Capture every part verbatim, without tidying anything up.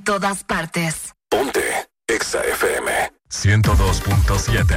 Todas partes. Ponte Exa F M ciento dos punto siete.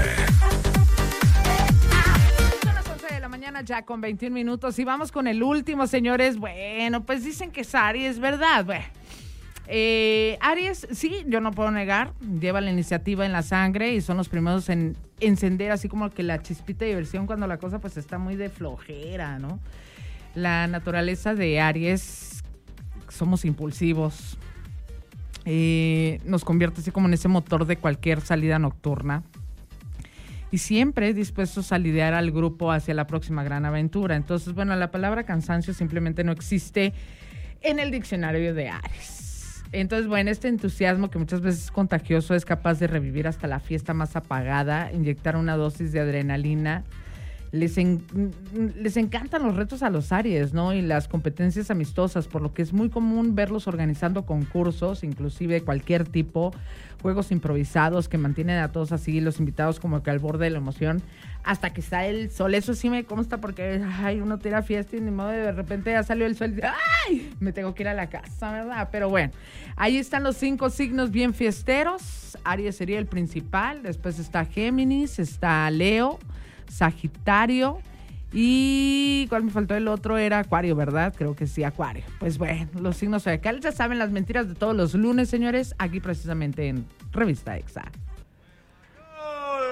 Son las once de la mañana ya con veintiún minutos y vamos con el último, señores. Bueno, pues dicen que es Aries, ¿verdad? Bueno, eh, Aries, sí, yo no puedo negar, lleva la iniciativa en la sangre y son los primeros en encender así como que la chispita de diversión cuando la cosa pues está muy de flojera, ¿no? La naturaleza de Aries, somos impulsivos. Eh, nos convierte así como en ese motor de cualquier salida nocturna y siempre dispuestos a liderar al grupo hacia la próxima gran aventura. Entonces, bueno, la palabra cansancio simplemente no existe en el diccionario de Aries. Entonces, bueno, este entusiasmo que muchas veces es contagioso es capaz de revivir hasta la fiesta más apagada, inyectar una dosis de adrenalina. Les, en, les encantan los retos a los Aries, ¿no? Y las competencias amistosas, por lo que es muy común verlos organizando concursos, inclusive de cualquier tipo, juegos improvisados que mantienen a todos así, los invitados como que al borde de la emoción, hasta que está el sol. Eso sí me consta porque, ay, uno tira fiesta y ni modo de repente ya salió el sol y dice, ay, me tengo que ir a la casa, ¿verdad? Pero bueno, ahí están los cinco signos bien fiesteros. Aries sería el principal, después está Géminis, está Leo, Sagitario y ¿cuál me faltó? El otro era Acuario, ¿verdad? Creo que sí, Acuario. Pues bueno, los signos zodiacales ya saben las mentiras de todos los lunes, señores, aquí precisamente en Revista Exa.